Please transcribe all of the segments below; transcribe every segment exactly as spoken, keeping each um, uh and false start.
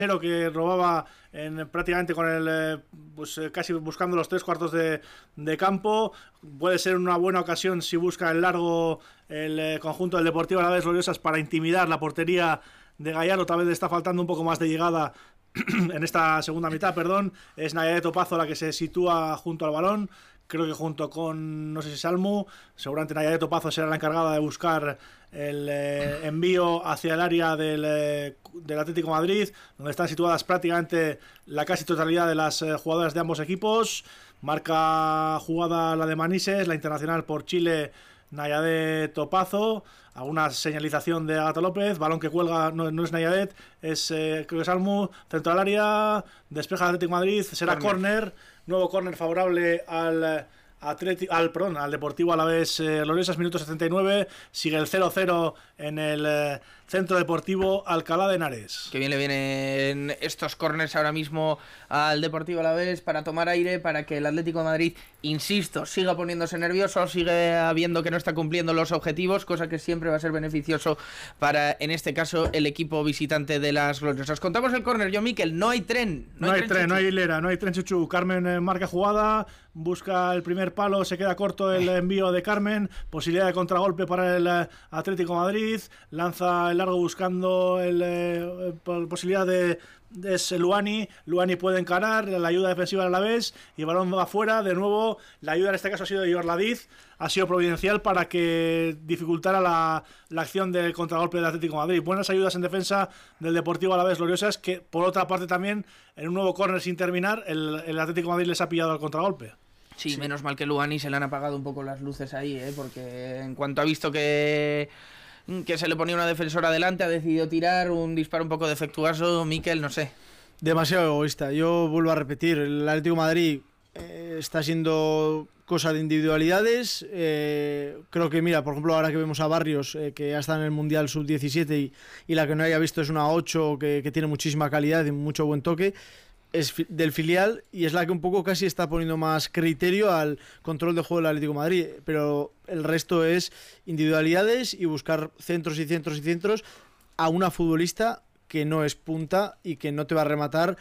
que robaba en, prácticamente con el eh, pues eh, casi buscando los tres cuartos de, de campo. Puede ser una buena ocasión si busca el largo el eh, conjunto del Deportivo Alavés Gloriosas para intimidar la portería de Gallardo. Tal vez le está faltando un poco más de llegada en esta segunda mitad, perdón. Es Nayadet Opazo la que se sitúa junto al balón. Creo que junto con, no sé si Salmu, seguramente Nayadet Opazo será la encargada de buscar el eh, envío hacia el área del, eh, del Atlético de Madrid, donde están situadas prácticamente la casi totalidad de las eh, jugadoras de ambos equipos. Marca jugada la de Manises, la internacional por Chile, Nayadet Opazo. Alguna señalización de Ágata López, balón que cuelga, no, no es Nayadet, es eh, creo que es Salmu, centro al área, despeja el Atlético de Madrid, será córner, nuevo córner favorable al Atlético, al perdón, al Deportivo Alavés eh, Gloriosas, minuto setenta y nueve, sigue el cero cero en el eh, Centro Deportivo Alcalá de Henares. Que bien le vienen estos córners ahora mismo al Deportivo Alavés para tomar aire, para que el Atlético de Madrid, insisto, siga poniéndose nervioso, sigue viendo que no está cumpliendo los objetivos, cosa que siempre va a ser beneficioso para, en este caso, el equipo visitante de las Gloriosas. Contamos el córner, yo, Miquel, no hay tren. No, no hay, hay tren, tren no hay hilera, no hay tren, Chuchu. Carmen eh, marca jugada, busca el primer palo, se queda corto el envío de Carmen, posibilidad de contragolpe para el eh, Atlético de Madrid, lanza el largo buscando el, eh, posibilidad de, de es Luani, Luani puede encarar, la ayuda defensiva a la vez y el balón va afuera, de nuevo la ayuda en este caso ha sido de Yorladiz, ha sido providencial para que dificultara la, la acción del contragolpe del Atlético de Madrid. Buenas ayudas en defensa del Deportivo Alavés Gloriosas, que por otra parte también en un nuevo córner sin terminar el, el Atlético de Madrid les ha pillado al contragolpe. Sí, sí, menos mal que Luani se le han apagado un poco las luces ahí, ¿eh? Porque en cuanto ha visto que que se le ponía una defensora adelante, ha decidido tirar un disparo un poco defectuoso. Miquel, no sé. Demasiado egoísta. Yo vuelvo a repetir, el Atlético de Madrid eh, está siendo cosa de individualidades. Eh, creo que, mira, por ejemplo, ahora que vemos a Barrios, eh, que ya está en el Mundial sub diecisiete y, y la que no haya visto es una ocho que, que tiene muchísima calidad y mucho buen toque, es del filial y es la que un poco casi está poniendo más criterio al control de juego del Atlético de Madrid, pero el resto es individualidades y buscar centros y centros y centros a una futbolista que no es punta y que no te va a rematar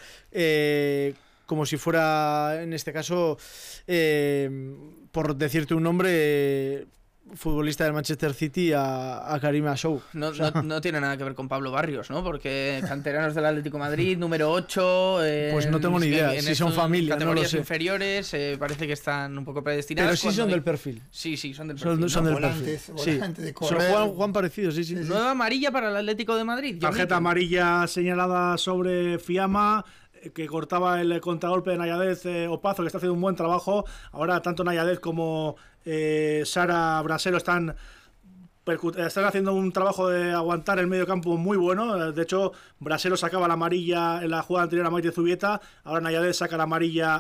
eh, como si fuera, en este caso, eh, por decirte un nombre, eh, futbolista del Manchester City a, a Karima Show. No, o sea, no, no tiene nada que ver con Pablo Barrios, ¿no? Porque canteranos del Atlético de Madrid, número ocho. Eh, pues no tengo ni idea, en si son familia. Categorías no lo sé. inferiores, eh, parece que están un poco predestinados. Pero sí son hay... del perfil. Sí, sí, son del perfil. Son, son ¿no? del volantes, perfil. volantes sí. de correr. Son Juan, Juan parecidos, sí, sí. sí, sí. Nueva amarilla para el Atlético de Madrid. Tarjeta amarilla señalada sobre Fiamma, que cortaba el contragolpe de Nayadet eh, Opazo, que está haciendo un buen trabajo. Ahora tanto Nayadet como eh, Sara Brasero están están haciendo un trabajo de aguantar el medio campo muy bueno. De hecho, Brasero sacaba la amarilla en la jugada anterior a Maite Zubieta, ahora Nayadet saca la amarilla